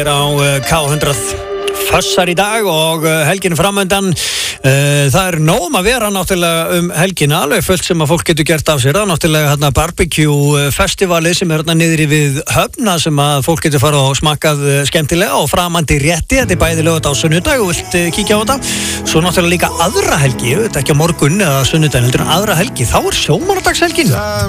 á K100 Fössar í dag og helgin framöndan. Það nóg að vera náttúrulega helgina, alveg fullt sem að fólk getur gert af sér. Það náttúrulega hérna barbecue festivalið sem hérna niðri við Höfna sem að fólk getur fara og smakkað skemmtilega og framandi rétti. Þetta bæði lögðað á sunnudag og vilt kíkja á þetta. Svo náttúrulega líka aðra helgi, þetta ekki á morgun eða sunnudaginn heldur en aðra helgi. Þá sjómannadagshelgin.